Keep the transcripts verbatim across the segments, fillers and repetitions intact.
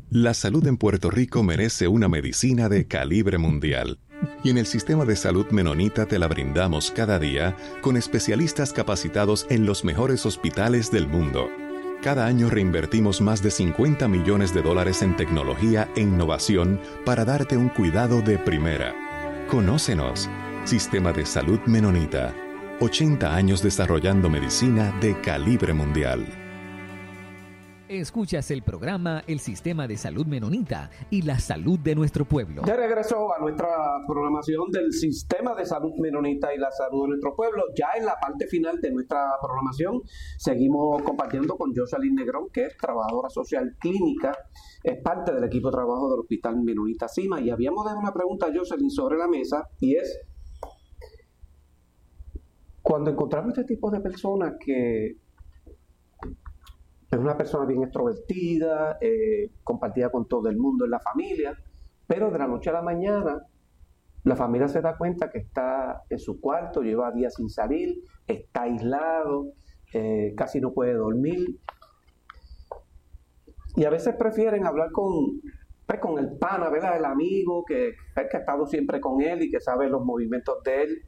La salud en Puerto Rico merece una medicina de calibre mundial. Y en el Sistema de Salud Menonita te la brindamos cada día con especialistas capacitados en los mejores hospitales del mundo. Cada año reinvertimos más de cincuenta millones de dólares en tecnología e innovación para darte un cuidado de primera. Conócenos. Sistema de Salud Menonita. ochenta años desarrollando medicina de calibre mundial. Escuchas el programa El Sistema de Salud Menonita y la salud de nuestro pueblo. De regreso a nuestra programación del Sistema de Salud Menonita y la salud de nuestro pueblo. Ya en la parte final de nuestra programación seguimos compartiendo con Jocelyn Negrón, que es trabajadora social clínica, es parte del equipo de trabajo del Hospital Menonita Cima. Y habíamos dejado una pregunta a Jocelyn sobre la mesa, y es: cuando encontramos este tipo de personas que es una persona bien extrovertida, eh, compartida con todo el mundo en la familia, pero de la noche a la mañana la familia se da cuenta que está en su cuarto, lleva días sin salir, está aislado, eh, casi no puede dormir, y a veces prefieren hablar con, pues, con el pana, ¿verdad? El amigo que, el que ha estado siempre con él y que sabe los movimientos de él.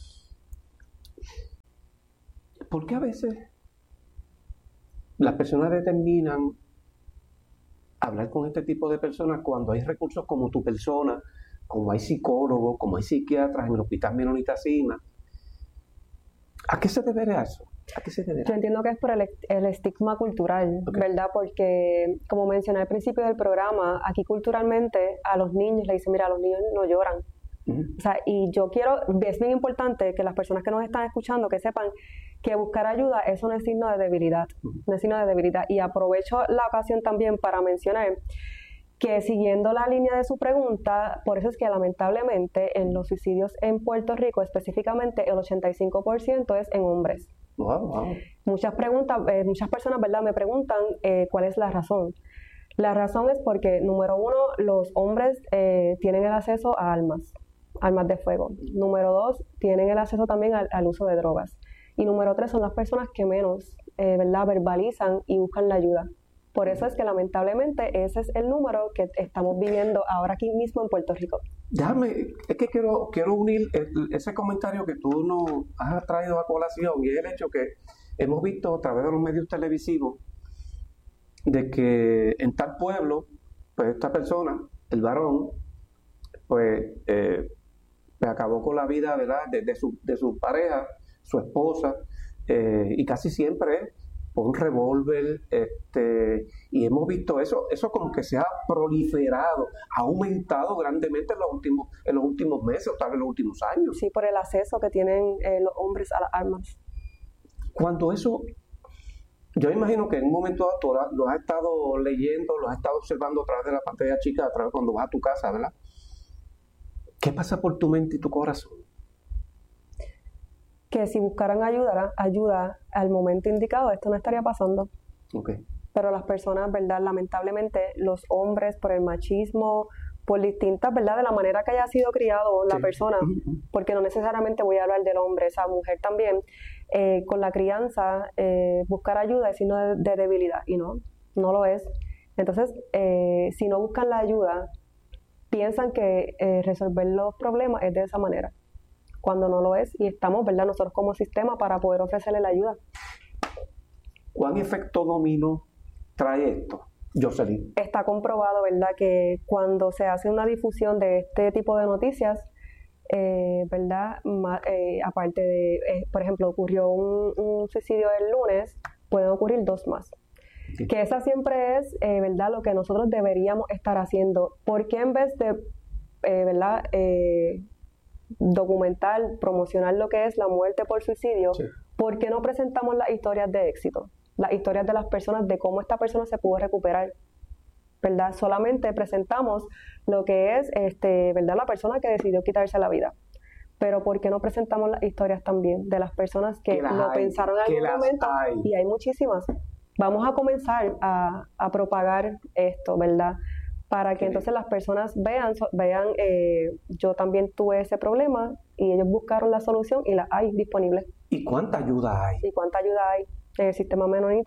¿Por qué a veces las personas determinan hablar con este tipo de personas cuando hay recursos como tu persona, como hay psicólogos, como hay psiquiatras en el Hospital Menonita Cima? ¿A qué se deberá eso? ¿A qué se deberá? Yo entiendo que es por el, el estigma cultural, okay, ¿verdad? Porque, como mencioné al principio del programa, aquí culturalmente a los niños le dicen, mira, los niños no lloran. Uh-huh. O sea, y yo quiero, es bien importante que las personas que nos están escuchando que sepan que buscar ayuda es un signo de debilidad, uh-huh. un signo de debilidad. Y aprovecho la ocasión también para mencionar que, siguiendo la línea de su pregunta, por eso es que lamentablemente en los suicidios en Puerto Rico, específicamente el ochenta y cinco por ciento es en hombres. Wow, wow. Muchas preguntas, eh, muchas personas, ¿verdad?, me preguntan eh, cuál es la razón. La razón es porque, número uno, los hombres eh, tienen el acceso a armas, armas de fuego. Número dos, tienen el acceso también al, al uso de drogas. Y número tres, son las personas que menos, eh, ¿verdad?, verbalizan y buscan la ayuda. Por eso es que lamentablemente ese es el número que estamos viviendo ahora aquí mismo en Puerto Rico. Déjame, es que quiero, quiero unir el, ese comentario que tú nos has traído a colación, y es el hecho que hemos visto a través de los medios televisivos de que en tal pueblo, pues esta persona, el varón, pues, eh, pues acabó con la vida, ¿verdad?, de, de, su, de su pareja, su esposa, eh, y casi siempre es un revólver, este, y hemos visto eso, eso como que se ha proliferado, ha aumentado grandemente en los últimos, en los últimos meses, o tal vez en los últimos años. Sí, por el acceso que tienen eh, los hombres a las armas. Cuando eso, yo imagino que en un momento dado tú lo has estado leyendo, lo has estado observando a través de la pantalla chica, a través cuando vas a tu casa, ¿verdad? ¿Qué pasa por tu mente y tu corazón? Que si buscaran ayuda, ayuda al momento indicado, esto no estaría pasando. Okay. Pero las personas, ¿verdad?, lamentablemente, los hombres, por el machismo, por distintas, ¿verdad?, de la manera que haya sido criado la sí. persona, porque no necesariamente voy a hablar del hombre, esa mujer también, eh, con la crianza, eh, buscar ayuda es signo de, de debilidad, y no, no lo es. Entonces, eh, si no buscan la ayuda, piensan que eh, resolver los problemas es de esa manera, cuando no lo es, y estamos, ¿verdad?, nosotros como sistema para poder ofrecerle la ayuda. ¿Cuán efecto dominó trae esto, Jocelyn? Está comprobado, ¿verdad?, que cuando se hace una difusión de este tipo de noticias, eh, ¿verdad?, Ma, eh, aparte de, eh, por ejemplo, ocurrió un, un suicidio el lunes, pueden ocurrir dos más. Sí. Que esa siempre es, eh, ¿verdad?, lo que nosotros deberíamos estar haciendo. ¿Por qué en vez de, eh, ¿verdad?, eh, documentar, promocionar lo que es la muerte por suicidio, sí. ¿por qué no presentamos las historias de éxito? Las historias de las personas, de cómo esta persona se pudo recuperar, ¿verdad? Solamente presentamos lo que es, este, ¿verdad?, la persona que decidió quitarse la vida. Pero ¿por qué no presentamos las historias también de las personas que lo hay, pensaron en algún momento? Hay. Y hay muchísimas. Vamos a comenzar a, a propagar esto, ¿verdad?, para que entonces las personas vean, vean eh, yo también tuve ese problema y ellos buscaron la solución y la hay disponible. ¿Y cuánta ayuda hay? ¿Y cuánta ayuda hay en el sistema menonita?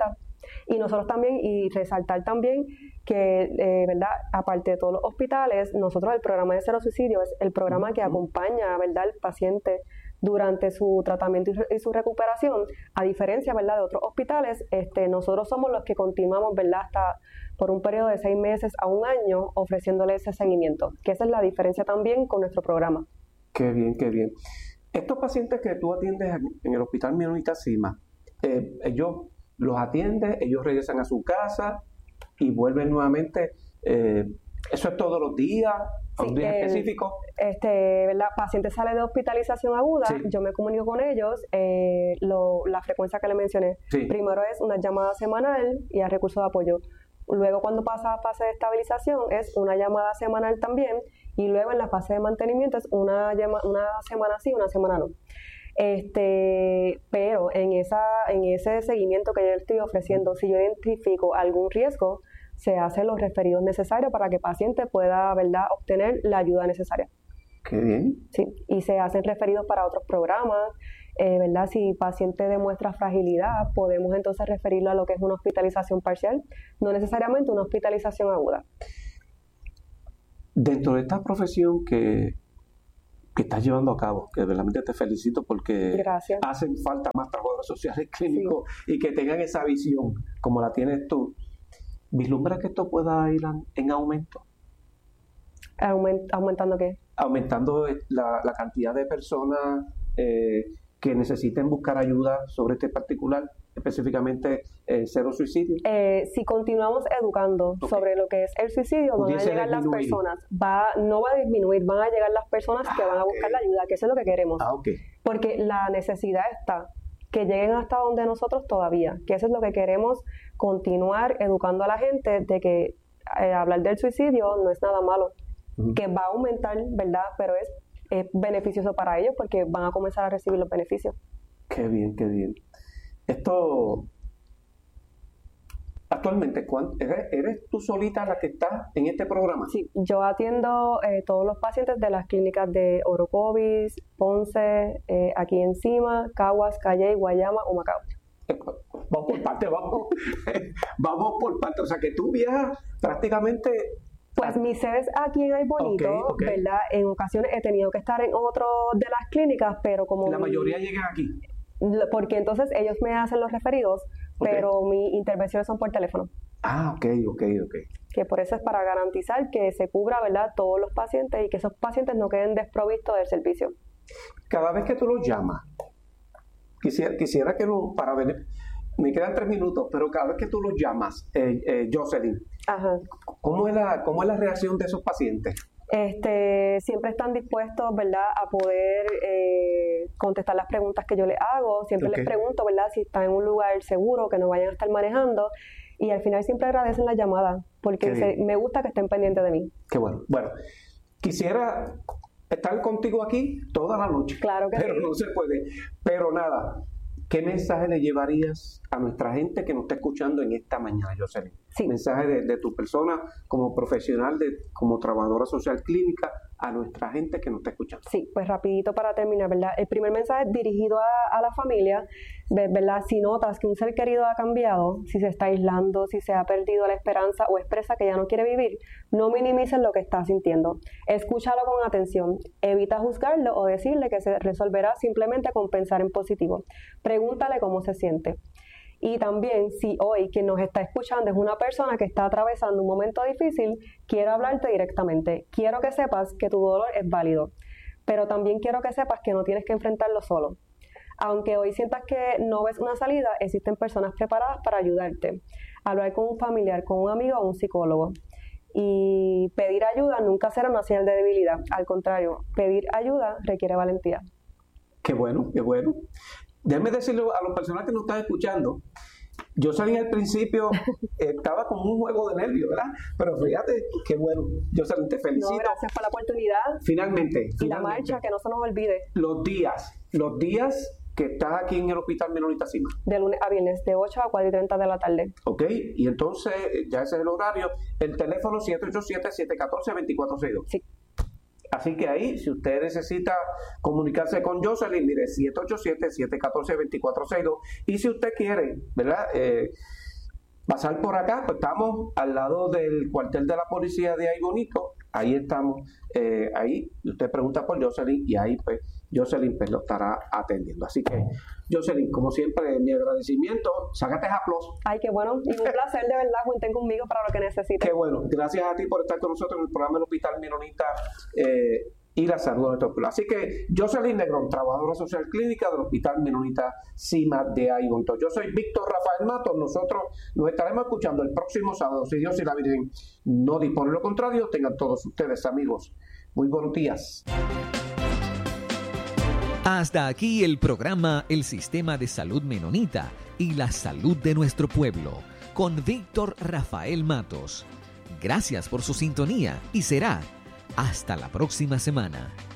Y nosotros también, y resaltar también que, eh, ¿verdad? Aparte de todos los hospitales, nosotros el programa de Cero Suicidio es el programa que acompaña, ¿verdad?, al paciente durante su tratamiento y, re- y su recuperación, a diferencia, ¿verdad?, de otros hospitales. Este, nosotros somos los que continuamos, ¿verdad?, hasta por un periodo de seis meses a un año ofreciéndole ese seguimiento, que esa es la diferencia también con nuestro programa. Qué bien, qué bien. Estos pacientes que tú atiendes en en el Hospital Menonita Cima, eh, ellos los atiendes, ellos regresan a su casa y vuelven nuevamente. eh, ¿Eso es todos los días? ¿A un Sí, día el- específico? Este, ¿verdad? Paciente sale de hospitalización aguda, Sí. yo me comunico con ellos, eh, lo- la frecuencia que le mencioné. Sí. Primero es una llamada semanal y a recursos de apoyo. Luego, cuando pasa a fase de estabilización, es una llamada semanal también, y luego en la fase de mantenimiento es una, llama- una semana sí, una semana no. Este, pero en, esa, en ese seguimiento que yo estoy ofreciendo, si yo identifico algún riesgo, se hacen los referidos necesarios para que el paciente pueda, ¿verdad?, obtener la ayuda necesaria. Qué bien. Sí, y se hacen referidos para otros programas, eh, ¿verdad? Si el paciente demuestra fragilidad, podemos entonces referirlo a lo que es una hospitalización parcial, no necesariamente una hospitalización aguda. Dentro de esta profesión que, que estás llevando a cabo, que realmente te felicito porque Gracias. hacen falta más trabajadores sociales clínicos y que tengan esa visión como la tienes tú, ¿vislumbra que esto pueda ir en, en aumento? Aument- ¿Aumentando qué? Aumentando la, la cantidad de personas eh, que necesiten buscar ayuda sobre este particular, específicamente eh, cero suicidio. Eh, si continuamos educando Ok. sobre lo que es el suicidio, van a Pudiese llegar las disminuir. personas, va, no va a disminuir, van a llegar las personas que Ah, van a ok. buscar la ayuda, que eso es lo que queremos. Ah, ok. Porque la necesidad está, que lleguen hasta donde nosotros todavía, que eso es lo que queremos, continuar educando a la gente de que eh, hablar del suicidio no es nada malo, Ujú. que va a aumentar, ¿verdad? Pero es, es beneficioso para ellos porque van a comenzar a recibir los beneficios. Qué bien, qué bien. Esto, actualmente, ¿cuán- ¿eres, eres tú solita la que está en este programa? Sí, yo atiendo eh, todos los pacientes de las clínicas de Orocovis, Ponce, eh, aquí encima, Caguas, Calley, Guayama, Humacao. Vamos por parte, vamos, vamos por parte. O sea, que tú viajas prácticamente. Pues mi sede es aquí en Ay Bonito, Ok, ok. ¿verdad? En ocasiones he tenido que estar en otro de las clínicas, pero como... La mi- mayoría llegan aquí. Porque entonces ellos me hacen los referidos, Ok. pero mis intervenciones son por teléfono. Ah, ok, ok, ok. Que por eso es para garantizar que se cubra, ¿verdad?, todos los pacientes y que esos pacientes no queden desprovistos del servicio. Cada vez que tú los llamas, quisiera, quisiera que no, para ver, me quedan tres minutos, pero cada vez que tú los llamas, eh, eh, Jocelyn, Ajá. ¿cómo es, la, ¿cómo es la reacción de esos pacientes? Este, siempre están dispuestos, ¿verdad?, a poder eh, contestar las preguntas que yo les hago. Siempre Ok. les pregunto, ¿verdad?, si están en un lugar seguro, que no vayan a estar manejando. Y al final siempre agradecen la llamada, porque Qué dice, bien. me gusta que estén pendientes de mí. Qué bueno. Bueno, quisiera estar contigo aquí toda la noche. Claro que pero sí. no se puede. Pero nada, ¿qué mensaje le llevarías a nuestra gente que nos está escuchando en esta mañana, Jocelyn? Sí. Mensaje de, de tu persona como profesional, de, como trabajadora social clínica, a nuestra gente que nos está escuchando. Sí, pues rapidito para terminar, ¿verdad? El primer mensaje es dirigido a, a la familia, ve- ¿verdad? Si notas que un ser querido ha cambiado, si se está aislando, si se ha perdido la esperanza o expresa que ya no quiere vivir, no minimices lo que está sintiendo. Escúchalo con atención, evita juzgarlo o decirle que se resolverá simplemente con pensar en positivo. Pregúntale cómo se siente. Y también, si hoy quien nos está escuchando es una persona que está atravesando un momento difícil, quiero hablarte directamente. Quiero que sepas que tu dolor es válido, pero también quiero que sepas que no tienes que enfrentarlo solo. Aunque hoy sientas que no ves una salida, existen personas preparadas para ayudarte. Hablar con un familiar, con un amigo o un psicólogo. Y pedir ayuda nunca será una señal de debilidad. Al contrario, pedir ayuda requiere valentía. Qué bueno, qué bueno. Déjame decirle a los personas que nos están escuchando, yo salí al principio, estaba como un juego de nervios, ¿verdad? Pero fíjate, qué bueno. Yo salí, te felicito. No, gracias por la oportunidad Finalmente, y la finalmente, marcha, que no se nos olvide, los días, los días que estás aquí en el Hospital Menonita Cima, de lunes a viernes, de ocho a cuatro y treinta de la tarde. ¿ok? Y entonces, ya ese es el horario, el teléfono siete ocho siete, siete uno cuatro, dos cuatro seis dos. Sí. Así que ahí, si usted necesita comunicarse con Jocelyn, mire, siete ocho siete, siete uno cuatro, dos cuatro seis dos. Y si usted quiere, ¿verdad? Eh, pasar por acá, pues estamos al lado del cuartel de la policía de Ay Bonito. Ahí estamos, eh, ahí usted pregunta por Jocelyn y ahí pues Jocelyn pues lo estará atendiendo. Así que Jocelyn, como siempre, mi agradecimiento, sácate aplausos. Ay, qué bueno, y un placer de verdad, cuenten conmigo para lo que necesiten. Qué bueno, gracias a ti por estar con nosotros en el programa del Hospital Menonita eh, y la salud de nuestro pueblo. Así que Jocelyn Negrón, trabajadora social clínica del Hospital Menonita CIMA de Ay Bonito. Yo soy Víctor Rafael Matos, nosotros nos estaremos escuchando el próximo sábado, si Dios y la Virgen no dispone lo contrario. Tengan todos ustedes, amigos, muy buenos días. Hasta aquí el programa El Sistema de Salud Menonita y la Salud de Nuestro Pueblo, con Víctor Rafael Matos. Gracias por su sintonía y será hasta la próxima semana.